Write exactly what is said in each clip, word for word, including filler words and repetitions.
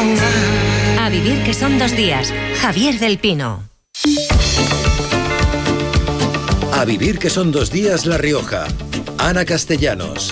A vivir que son dos días. Javier del Pino. A vivir que son dos días La Rioja. Ana Castellanos.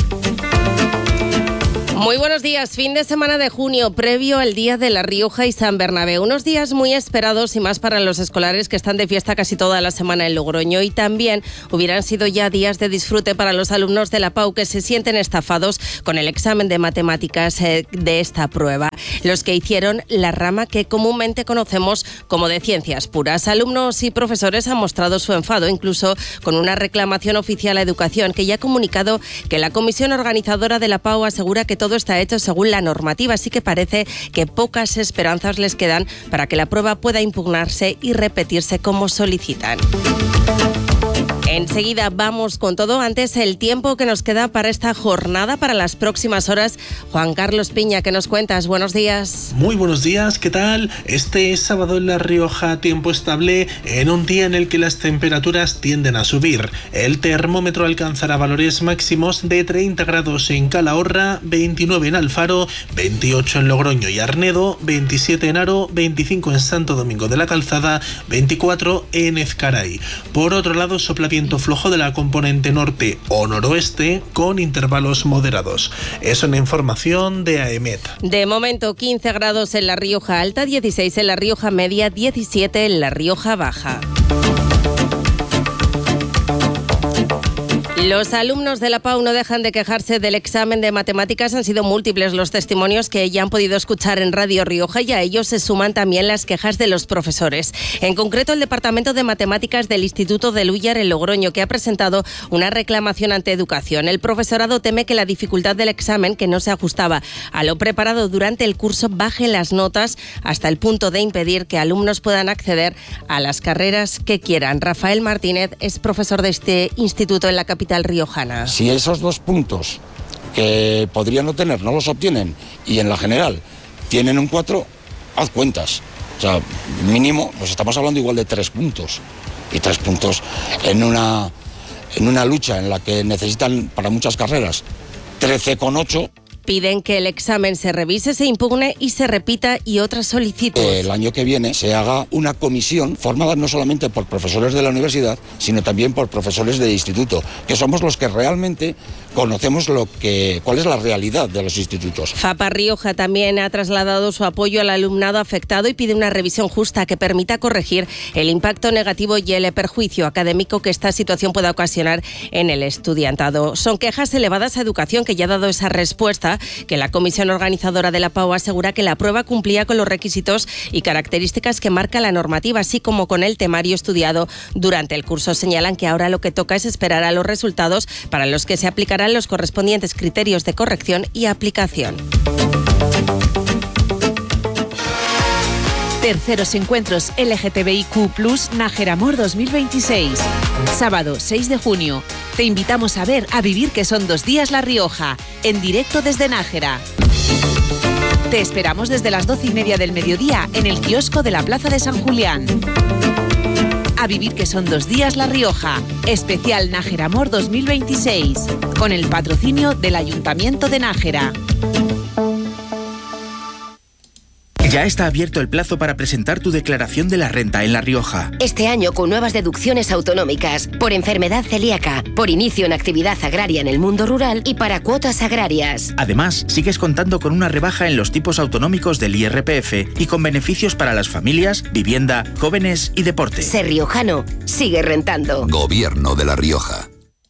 Muy buenos días, fin de semana de junio, previo al Día de La Rioja y San Bernabé. Unos días muy esperados y más para los escolares que están de fiesta casi toda la semana en Logroño. Y también hubieran sido ya días de disfrute para los alumnos de la P A U que se sienten estafados con el examen de matemáticas eh, de esta prueba. Los que hicieron la rama que comúnmente conocemos como de ciencias puras. Alumnos y profesores han mostrado su enfado, incluso con una reclamación oficial a Educación, que ya ha comunicado que la comisión organizadora de la P A U asegura que todo está hecho según la normativa, así que parece que pocas esperanzas les quedan para que la prueba pueda impugnarse y repetirse como solicitan. Enseguida vamos con todo. Antes, el tiempo que nos queda para esta jornada, para las próximas horas. Juan Carlos Piña, ¿qué nos cuentas? Buenos días. Muy buenos días, ¿qué tal? Este sábado en La Rioja, tiempo estable en un día en el que las temperaturas tienden a subir. El termómetro alcanzará valores máximos de treinta grados en Calahorra, veintinueve en Alfaro, veintiocho en Logroño y Arnedo, veintisiete en Haro, veinticinco en Santo Domingo de la Calzada, veinticuatro en Ezcaray. Por otro lado, sopla viento flojo de la componente norte o noroeste con intervalos moderados. Es una información de AEMET. De momento, quince grados en La Rioja Alta, dieciséis en La Rioja Media, diecisiete en La Rioja Baja. Los alumnos de la P A U no dejan de quejarse del examen de matemáticas. Han sido múltiples los testimonios que ya han podido escuchar en Radio Rioja y a ellos se suman también las quejas de los profesores. En concreto, el Departamento de Matemáticas del Instituto de Lúllar en Logroño, que ha presentado una reclamación ante Educación. El profesorado teme que la dificultad del examen, que no se ajustaba a lo preparado durante el curso, baje las notas hasta el punto de impedir que alumnos puedan acceder a las carreras que quieran. Rafael Martínez es profesor de este instituto en la capital riojana. Si esos dos puntos que podrían no tener no los obtienen y en la general tienen un cuatro, haz cuentas. O sea, mínimo, pues estamos hablando igual de tres puntos. Y tres puntos en una, en una lucha en la que necesitan para muchas carreras trece coma ocho. Piden que el examen se revise, se impugne y se repita y otras solicitudes. El año que viene se haga una comisión formada no solamente por profesores de la universidad, sino también por profesores de instituto, que somos los que realmente conocemos lo que, cuál es la realidad de los institutos. FAPA Rioja también ha trasladado su apoyo al alumnado afectado y pide una revisión justa que permita corregir el impacto negativo y el perjuicio académico que esta situación pueda ocasionar en el estudiantado. Son quejas elevadas a Educación, que ya ha dado esa respuesta, que la comisión organizadora de la P A U asegura que la prueba cumplía con los requisitos y características que marca la normativa, así como con el temario estudiado durante el curso. Señalan que ahora lo que toca es esperar a los resultados, para los que se aplicarán los correspondientes criterios de corrección y aplicación. Terceros encuentros L G T B I Q plus, Nájera Amor dos mil veintiséis. Sábado seis de junio. Te invitamos a ver A Vivir que son dos días La Rioja, en directo desde Nájera. Te esperamos desde las doce y media del mediodía en el kiosco de la Plaza de San Julián. A Vivir que son dos días La Rioja, especial Nájera Amor dos mil veintiséis, con el patrocinio del Ayuntamiento de Nájera. Ya está abierto el plazo para presentar tu declaración de la renta en La Rioja. Este año con nuevas deducciones autonómicas, por enfermedad celíaca, por inicio en actividad agraria en el mundo rural y para cuotas agrarias. Además, sigues contando con una rebaja en los tipos autonómicos del I R P F y con beneficios para las familias, vivienda, jóvenes y deporte. Ser riojano, sigue rentando. Gobierno de La Rioja.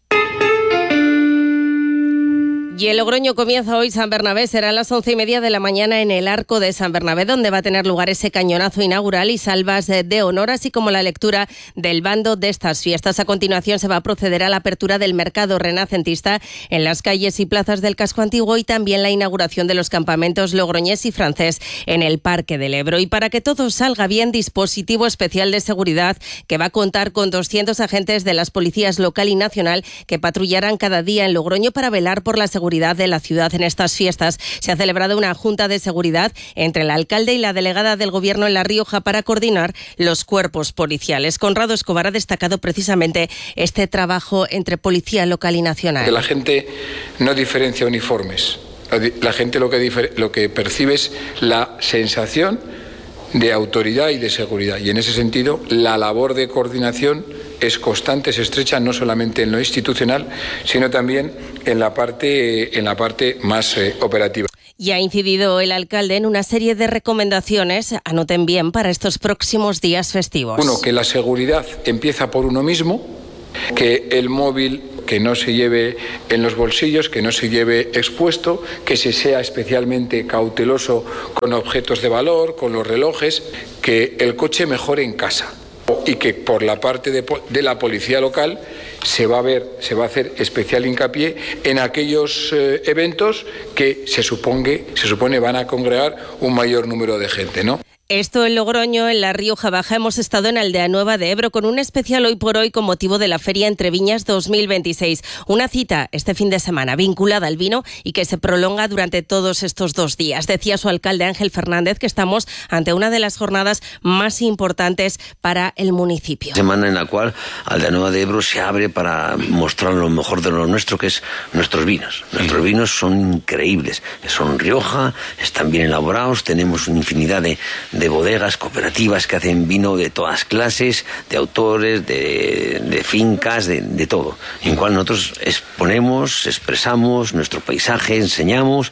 Y en Logroño comienza hoy San Bernabé. Será a las once y media de la mañana en el Arco de San Bernabé, donde va a tener lugar ese cañonazo inaugural y salvas de honor, así como la lectura del bando de estas fiestas. A continuación se va a proceder a la apertura del mercado renacentista en las calles y plazas del casco antiguo y también la inauguración de los campamentos logroñés y francés en el Parque del Ebro. Y para que todo salga bien, dispositivo especial de seguridad que va a contar con doscientos agentes de las policías local y nacional que patrullarán cada día en Logroño para velar por la seguridad de la ciudad en estas fiestas. Se ha celebrado una junta de seguridad entre el alcalde y la delegada del Gobierno en La Rioja para coordinar los cuerpos policiales. Conrado Escobar ha destacado precisamente este trabajo entre policía local y nacional. Que la gente no diferencia uniformes. La gente lo que, difer- lo que percibe es la sensación de autoridad y de seguridad. Y en ese sentido, la labor de coordinación es constante, es estrecha, no solamente en lo institucional, sino también en la parte, en la parte más eh, operativa. Y ha incidido el alcalde en una serie de recomendaciones, anoten bien, para estos próximos días festivos. Uno, que la seguridad empieza por uno mismo, que el móvil que no se lleve en los bolsillos, que no se lleve expuesto, que se sea especialmente cauteloso con objetos de valor, con los relojes, que el coche mejore en casa y que por la parte de, de la policía local se va a ver, se va a hacer especial hincapié en aquellos eh, eventos que se supongue, se supone van a congregar un mayor número de gente, ¿no? Esto en Logroño, en la Rioja Baja. Hemos estado en Aldea Nueva de Ebro con un especial hoy por hoy con motivo de la Feria Entre Viñas dos mil veintiséis. Una cita este fin de semana vinculada al vino y que se prolonga durante todos estos dos días. Decía su alcalde Ángel Fernández que estamos ante una de las jornadas más importantes para el municipio. Semana en la cual Aldea Nueva de Ebro se abre para mostrar lo mejor de lo nuestro, que es nuestros vinos. Nuestros vinos son increíbles. Son Rioja, están bien elaborados, tenemos una infinidad de de bodegas cooperativas que hacen vino de todas clases, de autores, de, de fincas, de, de todo, en cual nosotros exponemos, expresamos nuestro paisaje, enseñamos.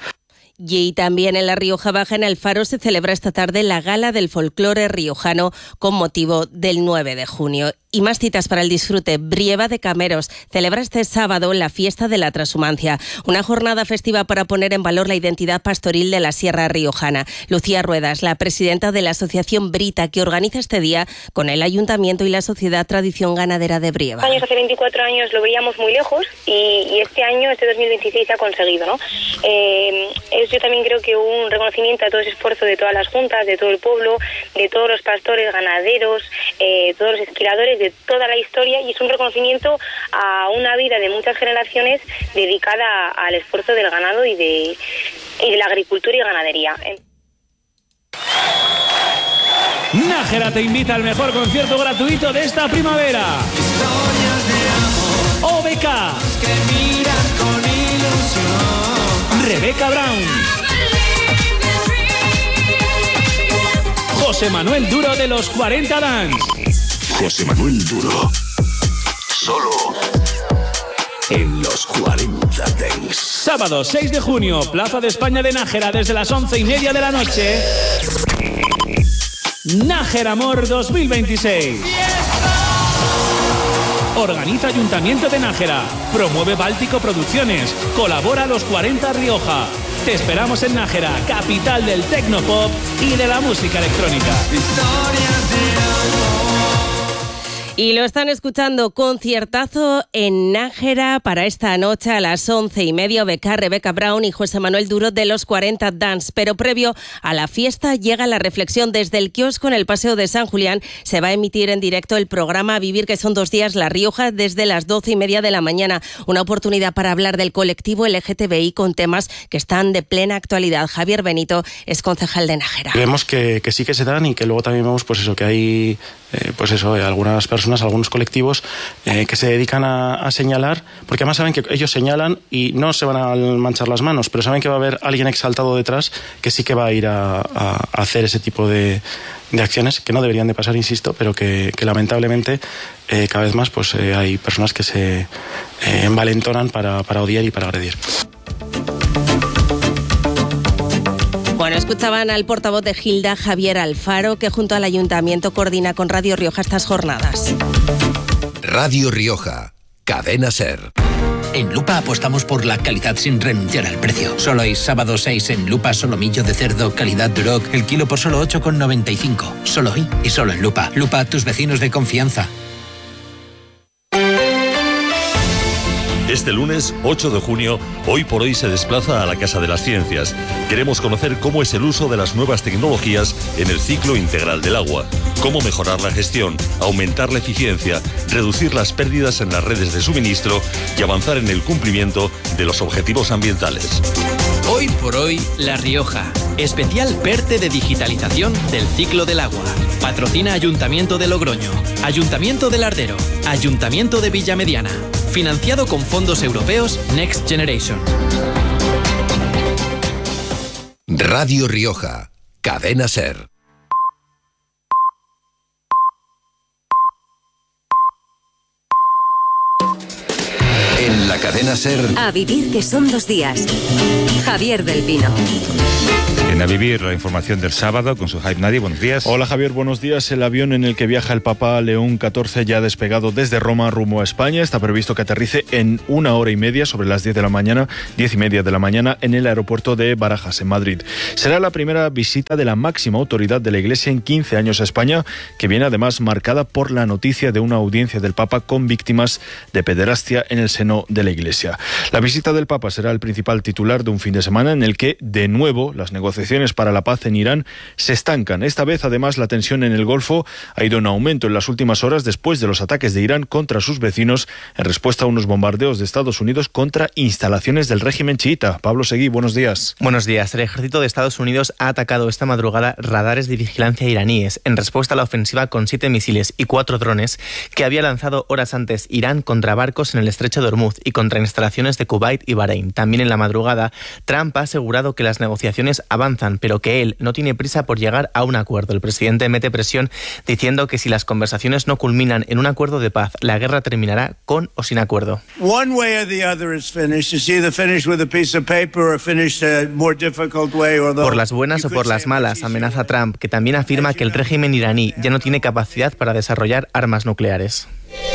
Y también en la Rioja Baja, en Alfaro, se celebra esta tarde la Gala del Folclore Riojano con motivo del nueve de junio. Y más citas para el disfrute. Brieva de Cameros celebra este sábado la fiesta de la transhumancia, una jornada festiva para poner en valor la identidad pastoril de la Sierra Riojana. Lucía Ruedas, la presidenta de la Asociación Brita, que organiza este día con el Ayuntamiento y la Sociedad Tradición Ganadera de Brieva. Años, hace veinticuatro años lo veíamos muy lejos y, y este año, este dos mil veintiséis, se ha conseguido, ¿no? Eh, es, yo también creo que un reconocimiento a todo ese esfuerzo de todas las juntas, de todo el pueblo, de todos los pastores, ganaderos, eh, todos los esquiladores, de toda la historia, y es un reconocimiento a una vida de muchas generaciones dedicada al esfuerzo del ganado y de, y de la agricultura y ganadería. Nájera te invita al mejor concierto gratuito de esta primavera. O B K, Rebecca Brown, José Manuel Duro de los cuarenta Dance. José Manuel Duro, solo en los cuarenta Dance. Sábado seis de junio, Plaza de España de Nájera, desde las once y media de la noche. Nájera Amor dos mil veintiséis. Organiza Ayuntamiento de Nájera. Promueve Báltico Producciones. Colabora Los cuarenta Rioja. Te esperamos en Nájera, capital del tecnopop y de la música electrónica. Historias de amor. Y lo están escuchando, conciertazo en Nájera para esta noche a las once y media. O B K, Rebecca Brown y José Manuel Duro de los cuarenta Dance. Pero previo a la fiesta llega la reflexión. Desde el kiosco en el Paseo de San Julián se va a emitir en directo el programa Vivir, que son dos días, La Rioja, desde las doce y media de la mañana. Una oportunidad para hablar del colectivo L G T B I con temas que están de plena actualidad. Javier Benito es concejal de Nájera. Vemos que, que sí que se dan, y que luego también vemos pues eso, que hay eh, pues eso, eh, algunas personas, algunos colectivos eh, que se dedican a, a señalar, porque además saben que ellos señalan y no se van a manchar las manos, pero saben que va a haber alguien exaltado detrás que sí que va a ir a, a, a hacer ese tipo de, de acciones que no deberían de pasar, insisto, pero que, que lamentablemente eh, cada vez más pues eh, hay personas que se eh, envalentonan para, para odiar y para agredir. Bueno, escuchaban al portavoz de Gilda, Javier Alfaro, que junto al Ayuntamiento coordina con Radio Rioja estas jornadas. Radio Rioja, Cadena SER. En Lupa apostamos por la calidad sin renunciar al precio. Solo hay sábado seis en Lupa solomillo de cerdo calidad Duroc, el kilo por solo ocho con noventa y cinco. Solo hoy y solo en Lupa. Lupa, tus vecinos de confianza. Este lunes, ocho de junio, Hoy por Hoy se desplaza a la Casa de las Ciencias. Queremos conocer cómo es el uso de las nuevas tecnologías en el ciclo integral del agua, cómo mejorar la gestión, aumentar la eficiencia, reducir las pérdidas en las redes de suministro y avanzar en el cumplimiento de los objetivos ambientales. Hoy por Hoy, La Rioja. Especial PERTE de digitalización del ciclo del agua. Patrocina Ayuntamiento de Logroño, Ayuntamiento de Lardero, Ayuntamiento de Villamediana. Financiado con fondos europeos Next Generation. Radio Rioja, Cadena SER. En la Cadena SER. A vivir que son dos días. Javier del Pino. En A Vivir, la información del sábado con su Hype Nadi. Buenos días. Hola Javier, buenos días. El avión en el que viaja el Papa León catorce ya ha despegado desde Roma rumbo a España. Está previsto que aterrice en una hora y media, sobre las diez de la mañana, diez y media de la mañana, en el aeropuerto de Barajas, en Madrid. Será la primera visita de la máxima autoridad de la Iglesia en quince años a España, que viene además marcada por la noticia de una audiencia del Papa con víctimas de pederastia en el seno de la Iglesia. La visita del Papa será el principal titular de un fin de semana en el que, de nuevo, las negociaciones para la paz en Irán se estancan. Esta vez, además, la tensión en el Golfo ha ido en aumento en las últimas horas después de los ataques de Irán contra sus vecinos en respuesta a unos bombardeos de Estados Unidos contra instalaciones del régimen chiita. Pablo Seguí, buenos días. Buenos días. El ejército de Estados Unidos ha atacado esta madrugada radares de vigilancia iraníes en respuesta a la ofensiva con siete misiles y cuatro drones que había lanzado horas antes Irán contra barcos en el estrecho de Hormuz y contra instalaciones de Kuwait y Bahrein. También en la madrugada, Trump ha asegurado que las negociaciones avanzan, pero que él no tiene prisa por llegar a un acuerdo. El presidente mete presión diciendo que si las conversaciones no culminan en un acuerdo de paz, la guerra terminará con o sin acuerdo. Por las buenas o por las malas, amenaza Trump, que también afirma que el régimen iraní ya no tiene capacidad para desarrollar armas nucleares.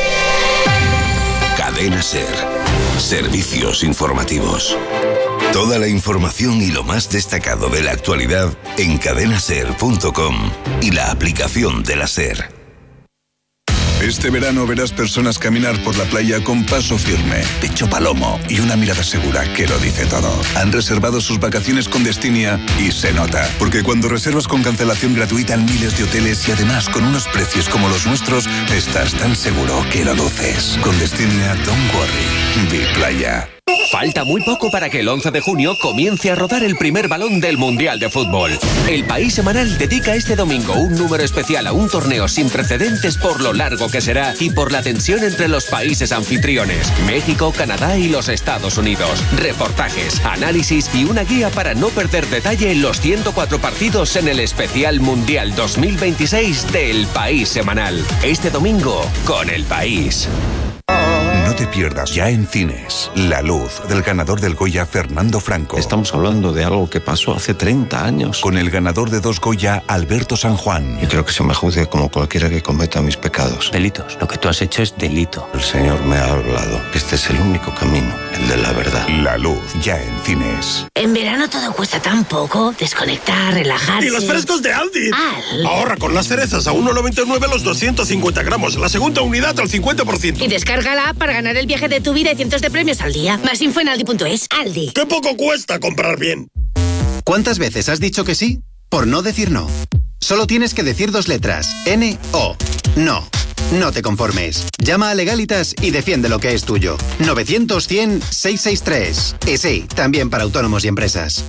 Cadena SER. Servicios informativos. Toda la información y lo más destacado de la actualidad en cadena ser punto com y la aplicación de la SER. Este verano verás personas caminar por la playa con paso firme, pecho palomo y una mirada segura que lo dice todo. Han reservado sus vacaciones con Destinia y se nota, porque cuando reservas con cancelación gratuita en miles de hoteles y además con unos precios como los nuestros, estás tan seguro que lo luces. Con Destinia, don't worry, vi playa. Falta muy poco para que el once de junio comience a rodar el primer balón del Mundial de Fútbol. El País Semanal dedica este domingo un número especial a un torneo sin precedentes por lo largo que será y por la tensión entre los países anfitriones, México, Canadá y los Estados Unidos. Reportajes, análisis y una guía para no perder detalle en los ciento cuatro partidos en el especial Mundial dos mil veintiséis del País Semanal. Este domingo con El País. No te pierdas ya en cines La Luz, del ganador del Goya Fernando Franco. Estamos hablando de algo que pasó hace treinta años. Con el ganador de dos Goya, Alberto San Juan. Yo creo que se me juzgue como cualquiera que cometa mis pecados. Delitos. Lo que tú has hecho es delito. El Señor me ha hablado. Este es el único camino, el de la verdad. La Luz, ya en cines. En verano todo cuesta tan poco. Desconectar, relajarse. ¡Y los frescos de Aldi! Al. Ahorra con las cerezas a uno noventa y nueve los doscientos cincuenta gramos. La segunda unidad al cincuenta por ciento. Y descárgala para ganar el viaje de tu vida y cientos de premios al día. Más info en aldi punto es. Aldi. ¡Qué poco cuesta comprar bien! ¿Cuántas veces has dicho que sí por no decir no? Solo tienes que decir dos letras. N O. No. No te conformes. Llama a Legalitas y defiende lo que es tuyo. novecientos cien seiscientos sesenta y tres. Y sí, también para autónomos y empresas.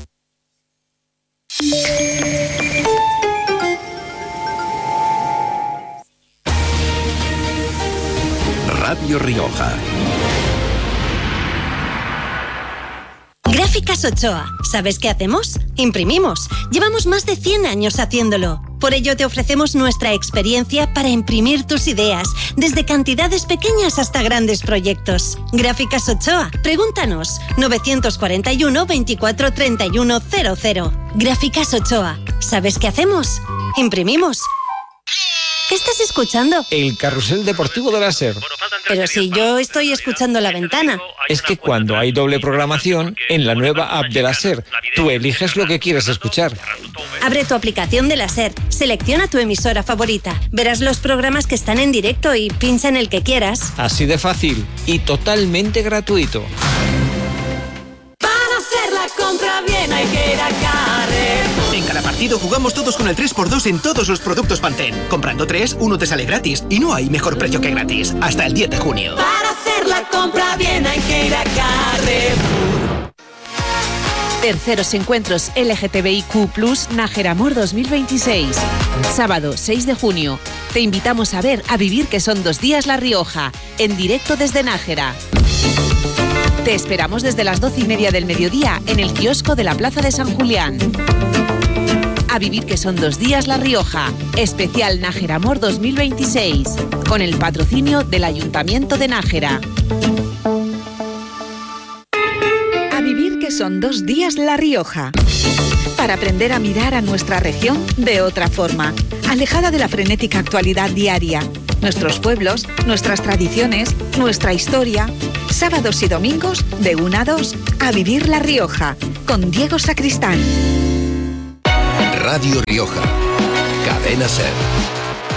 Radio Rioja. Gráficas Ochoa. ¿Sabes qué hacemos? Imprimimos. Llevamos más de cien años haciéndolo. Por ello te ofrecemos nuestra experiencia para imprimir tus ideas, desde cantidades pequeñas hasta grandes proyectos. Gráficas Ochoa. Pregúntanos. novecientos cuarenta y uno veinticuatro treinta y uno cero cero. Gráficas Ochoa. ¿Sabes qué hacemos? Imprimimos. ¿Qué estás escuchando? El carrusel deportivo de la SER. Pero si yo estoy escuchando La Ventana. Es que cuando hay doble programación, en la nueva app de la SER, tú eliges lo que quieres escuchar. Abre tu aplicación de la SER, selecciona tu emisora favorita, verás los programas que están en directo y pincha en el que quieras. Así de fácil y totalmente gratuito. Para hacer la compra bien hay que ir a Carrefour. En cada partido jugamos todos con el tres por dos en todos los productos Pantene. Comprando tres, uno te sale gratis y no hay mejor precio que gratis. Hasta el diez de junio. Para hacer la compra bien hay que ir a Carrefour. Terceros encuentros L G T B I Q plus, Nájera Amor dos mil veintiséis. Sábado seis de junio. Te invitamos a ver A Vivir que son dos días La Rioja, en directo desde Nájera. Te esperamos desde las doce y media del mediodía en el kiosco de la Plaza de San Julián. A vivir que son dos días La Rioja. Especial Nájera Amor dos mil veintiséis. Con el patrocinio del Ayuntamiento de Nájera. A vivir que son dos días La Rioja. Para aprender a mirar a nuestra región de otra forma, alejada de la frenética actualidad diaria. Nuestros pueblos, nuestras tradiciones, nuestra historia. Sábados y domingos de una a dos. A vivir La Rioja. Con Diego Sacristán. Radio Rioja. Cadena Ser.